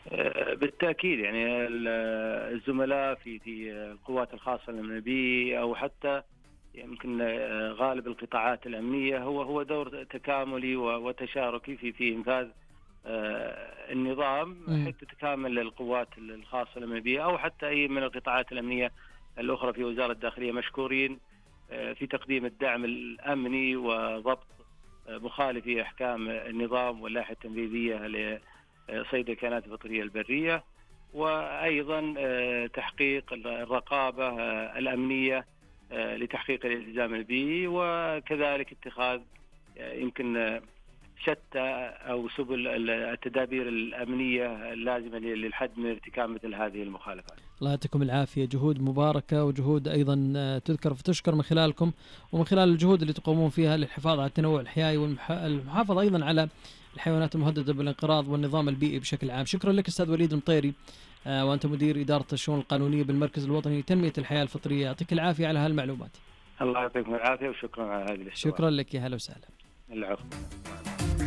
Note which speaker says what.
Speaker 1: بالتأكيد يعني الزملاء في القوات الخاصة الأمنية أو حتى يمكن غالب القطاعات الأمنية هو دور تكاملي وتشاركي في إنفاذ النظام، حتى تكامل القوات الخاصة الأمنية أو حتى أي من القطاعات الأمنية الأخرى في وزارة الداخلية مشكورين في تقديم الدعم الأمني وضبط مخالفي أحكام النظام واللائحة التنفيذية لصيد الكائنات الفطرية البرية، وأيضا تحقيق الرقابة الأمنية لتحقيق الالتزام البيئي، وكذلك اتخاذ يمكن شتى أو سبل التدابير الأمنية اللازمة للحد من ارتكاب مثل هذه المخالفات.
Speaker 2: الله يعطيكم العافية، جهود مباركة وجهود أيضا تذكر فتشكر من خلالكم ومن خلال الجهود اللي تقومون فيها للحفاظ على التنوع الحيوي والمحافظة أيضا على الحيوانات المهددة بالانقراض والنظام البيئي بشكل عام. شكرا لك أستاذ وليد المطيري، وأنت مدير إدارة الشؤون القانونية بالمركز الوطني لتنمية الحياة الفطرية. يعطيك العافية على هالمعلومات.
Speaker 1: الله يعطيكم العافية وشكرا على هذه الاستضافة.
Speaker 2: شكرا لك، يا هلا وسهلا.
Speaker 1: العفو.